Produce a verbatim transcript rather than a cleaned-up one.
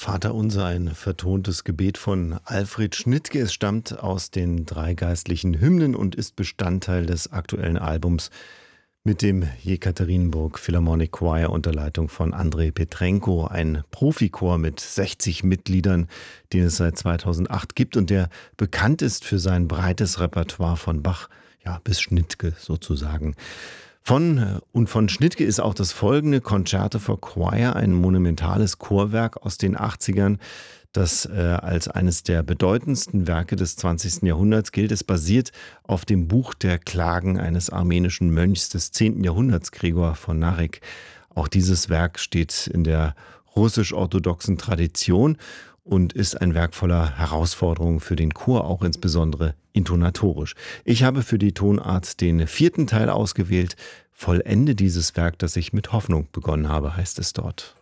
Vaterunser, ein vertontes Gebet von Alfred Schnittke. Es stammt aus den drei geistlichen Hymnen und ist Bestandteil des aktuellen Albums mit dem Jekaterinburg Philharmonic Choir unter Leitung von Andrei Petrenko, ein Profichor mit sechzig Mitgliedern, den es seit zweitausendacht gibt und der bekannt ist für sein breites Repertoire von Bach, ja, bis Schnittke sozusagen. Von und von Schnittke ist auch das folgende Concerto for Choir, ein monumentales Chorwerk aus den achtzigern, das äh, als eines der bedeutendsten Werke des zwanzigsten Jahrhunderts gilt. Es basiert auf dem Buch der Klagen eines armenischen Mönchs des zehnten Jahrhunderts, Gregor von Narek. Auch dieses Werk steht in der russisch-orthodoxen Tradition und ist ein Werk voller Herausforderungen für den Chor, auch insbesondere intonatorisch. Ich habe für die Tonart den vierten Teil ausgewählt. Vollende dieses Werk, das ich mit Hoffnung begonnen habe, heißt es dort.